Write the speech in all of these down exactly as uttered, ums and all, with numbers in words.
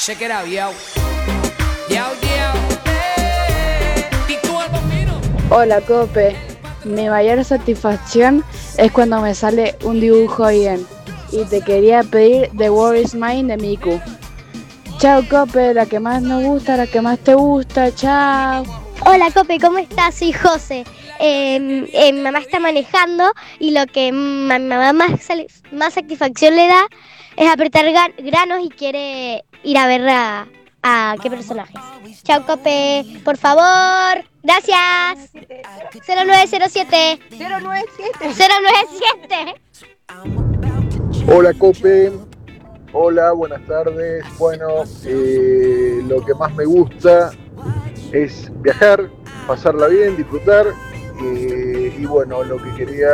Check it out, yo. Yo, yo. Hey. ¿Y tú, Albamino? Hola, Cope. Mi mayor satisfacción es cuando me sale un dibujo bien. Y te quería pedir The World Is Mine de Miku. Chao, Cope, la que más nos gusta, la que más te gusta, chao. Hola, Cope, ¿cómo estás? Soy José. Eh, eh, mi mamá está manejando y lo que ma- mi mamá más, más satisfacción le da es apretar gan- granos y quiere ir a ver a, a qué personajes. Chao, Cope, por favor. Gracias. cero nueve cero siete. cero nueve siete. cero nueve siete. Hola Cope, hola, buenas tardes. Bueno, eh, lo que más me gusta es viajar, pasarla bien, disfrutar. Eh, y bueno, lo que quería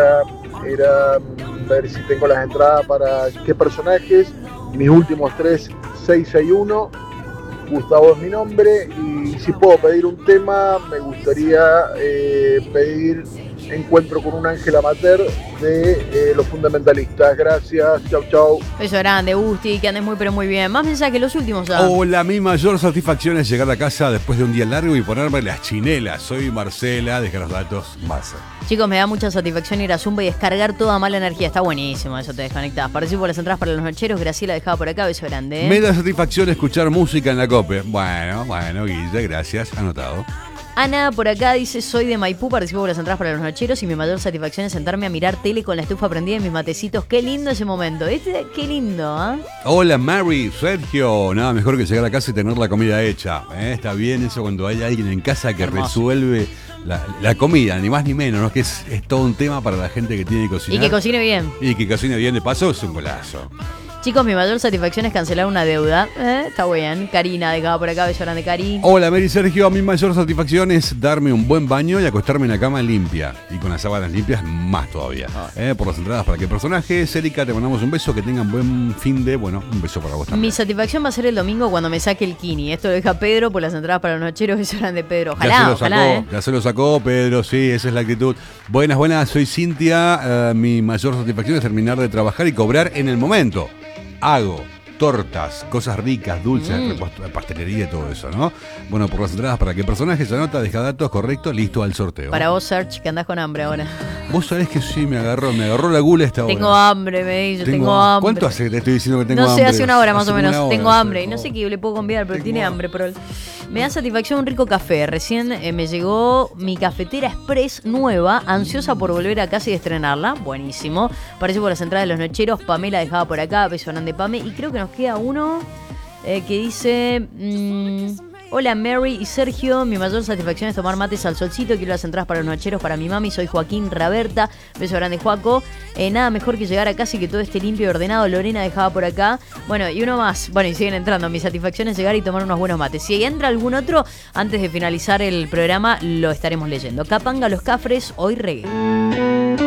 era ver si tengo las entradas para qué personajes. Mis últimos tres, seis seis uno. Gustavo es mi nombre. Y si puedo pedir un tema, me gustaría eh, pedir Encuentro con un ángel amateur de eh, Los Fundamentalistas. Gracias, chau chau. Beso grande, Gusti, que andes muy pero muy bien. Más mensajes, los últimos ya. Hola, mi mayor satisfacción es llegar a casa después de un día largo y ponerme las chinelas. Soy Marcela, deja los datos, Marce. Chicos, me da mucha satisfacción ir a Zumba y descargar toda mala energía. Está buenísimo eso, te desconectás. Participo por las entradas para los nocheros. Graciela dejaba por acá, beso grande. ¿eh? Me da satisfacción escuchar música en la Cope. Bueno, bueno, Guille, gracias, anotado. Ana por acá dice, soy de Maipú, participo por las entradas para los nocheros y mi mayor satisfacción es sentarme a mirar tele con la estufa prendida y mis matecitos. Qué lindo ese momento. Este, qué lindo, ¿ah? ¿eh? Hola, Mary, Sergio. Nada mejor que llegar a casa y tener la comida hecha. ¿eh? Está bien eso cuando hay alguien en casa que Hermoso. resuelve la, la comida, ni más ni menos, ¿no? Que es, es todo un tema para la gente que tiene que cocinar. Y que cocine bien. Y que cocine bien de paso es un golazo. Chicos, mi mayor satisfacción es cancelar una deuda. ¿eh? Está bien. Karina dejaba por acá, beso grande, Cari. Hola, Mary, Sergio. Mi mayor satisfacción es darme un buen baño y acostarme en la cama limpia. Y con las sábanas limpias, más todavía. ¿eh? Por las entradas para qué personajes. Erika, te mandamos un beso. Que tengan buen fin de... Bueno, un beso para vos también. Mi satisfacción va a ser el domingo cuando me saque el kini. Esto lo deja Pedro por las entradas para los nocheros. Beso grande, Pedro. Ojalá, ya se lo ojalá, sacó, ¿eh? ya se lo sacó, Pedro, sí, esa es la actitud. Buenas, buenas, soy Cintia. Uh, mi mayor satisfacción es terminar de trabajar y cobrar en el momento. Hago tortas, cosas ricas, dulces, mm. pastelería y todo eso, ¿no? Bueno, por las entradas, ¿para qué personajes? Anota, deja datos, correcto, listo al sorteo. Para vos, Serge, que andás con hambre ahora. Vos sabés que sí, me agarró, me agarró la gula esta hora. Tengo hambre, me dice, tengo, tengo hambre. ¿Cuánto hace que te estoy diciendo que tengo no hambre? No sé, hace una hora más hace o menos, hora, tengo hambre. Y no oh. sé qué le puedo cambiar, pero tengo tiene hambre. Pero me da satisfacción un rico café. Recién eh, me llegó mi cafetera express nueva, ansiosa por volver a casa y estrenarla. Buenísimo. Parece por las entradas de los nocheros. Pamela dejaba por acá, beso grande, Pame. Y creo que nos queda uno eh, que dice... Mmm, hola Mary y Sergio, mi mayor satisfacción es tomar mates al solcito. Quiero las entradas para los nocheros para mi mami. Soy Joaquín Raberta, beso grande, Joaco. eh, Nada mejor que llegar a casa y que todo esté limpio y ordenado. Lorena dejaba por acá. Bueno, y uno más. Bueno, y siguen entrando. Mi satisfacción es llegar y tomar unos buenos mates. Si entra algún otro, antes de finalizar el programa lo estaremos leyendo. Capanga Los Cafres, hoy reggae.